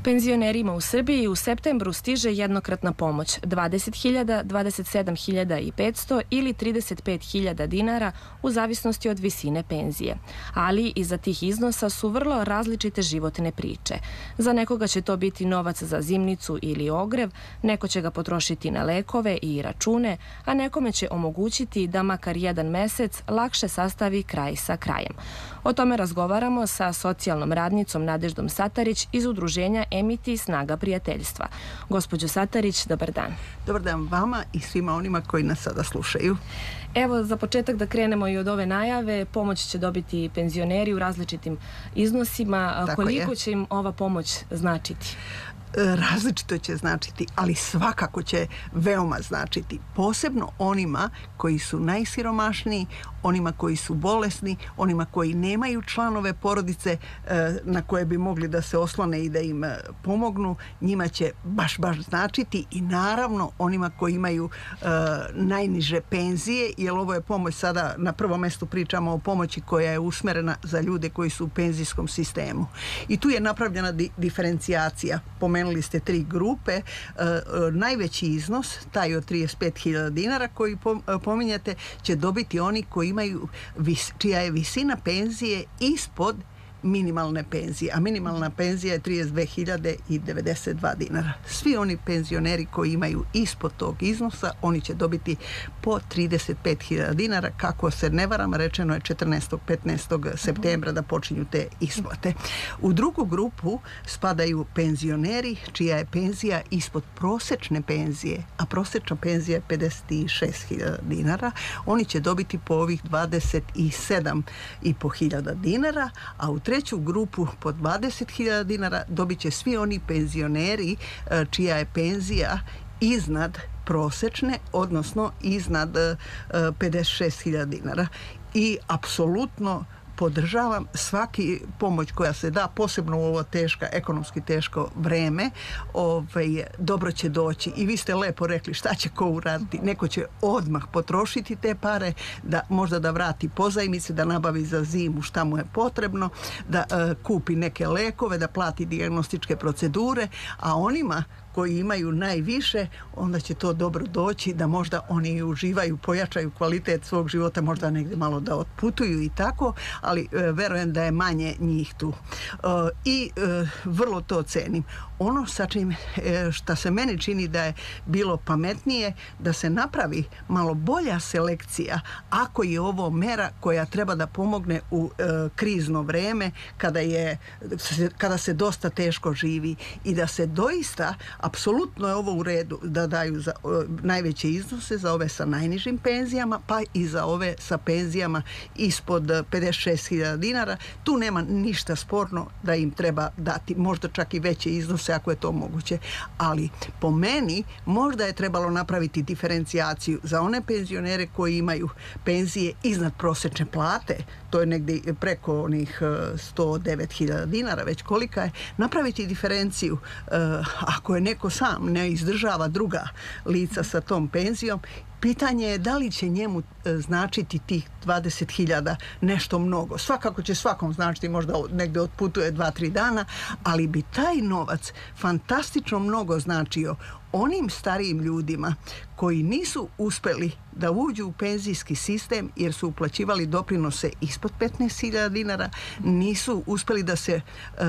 Penzionerima u Srbiji u septembru stiže jednokratna pomoć 20.000, 27.500 ili 35.000 dinara u zavisnosti od visine penzije. Ali iza tih iznosa su vrlo različite životne priče. Za nekoga će to biti novac za zimnicu ili ogrev, neko će ga potrošiti na lekove i račune, a nekome će omogućiti da makar jedan mesec lakše sastavi kraj sa krajem. O tome razgovaramo sa socijalnom radnicom Nadeždom Satarić iz udruženja Emiti Snaga prijateljstva. Gospođo Satarić, dobar dan. Dobar dan vama i svima onima koji nas sada slušaju. Evo, za početak da krenemo i od ove najave. Pomoć će dobiti penzioneri u različitim iznosima. Koliko će im ova pomoć značiti? Različito će značiti, ali svakako će veoma značiti. Posebno onima koji su najsiromašniji, onima koji su bolesni, onima koji nemaju članove porodice na koje bi mogli da se oslone i da im pomognu. Njima će baš značiti i naravno onima koji imaju najniže penzije, jer ovo je pomoć sada, na prvom mjestu pričamo o pomoći koja je usmerena za ljude koji su u penzijskom sistemu. I tu je napravljena diferencijacija. Pomenuli ste 3 grupe. Najveći iznos, taj od 35.000 dinara koji pominjate, će dobiti oni koji imaju, čija je visina penzije ispod minimalne penzije, a minimalna penzija je 32.092 dinara. Svi oni penzioneri koji imaju ispod tog iznosa, oni će dobiti po 35.000 dinara, kako se ne varam, rečeno je 14. 15. septembra da počinju te isplate. U drugu grupu spadaju penzioneri čija je penzija ispod prosečne penzije, a prosečna penzija je 56.000 dinara. Oni će dobiti po ovih 27.500 dinara, a u treću grupu po 20.000 dinara dobit će svi oni penzioneri čija je penzija iznad prosečne, odnosno iznad 56.000 dinara. I apsolutno podržavam svaki pomoć koja se da, posebno u ovo ekonomski teško vreme, dobro će doći. I vi ste lepo rekli šta će ko uraditi. Neko će odmah potrošiti te pare, možda da vrati pozajmice, da nabavi za zimu šta mu je potrebno, da kupi neke lekove, da plati dijagnostičke procedure, a onima koji imaju najviše, onda će to dobro doći, da možda oni uživaju, pojačaju kvalitet svog života, možda negdje malo da otputuju i tako, ali verujem da je manje njih tu. I vrlo to cenim. Ono sa čim, šta se meni čini da je bilo pametnije, da se napravi malo bolja selekcija, ako je ovo mera koja treba da pomogne u krizno vreme, kada se dosta teško živi, i da se doista, apsolutno je ovo u redu da daju najveće iznose za ove sa najnižim penzijama, pa i za ove sa penzijama ispod 56.000 dinara. Tu nema ništa sporno da im treba dati, možda čak i veće iznose ako je to moguće. Ali po meni možda je trebalo napraviti diferencijaciju za one penzionere koji imaju penzije iznad prosječne plate, to je negdje preko onih 109.000 dinara, već kolika je, napraviti diferenciju. Ako je neko sam ne izdržava druga lica sa tom penzijom, pitanje je da li će njemu značiti tih 20.000 nešto mnogo. Svakako će svakom značiti, možda negdje otputuje 2-3 dana, ali bi taj novac fantastično mnogo značio onim starijim ljudima koji nisu uspeli da uđu u penzijski sistem jer su uplaćivali doprinose ispod 15.000 dinara, nisu uspeli da se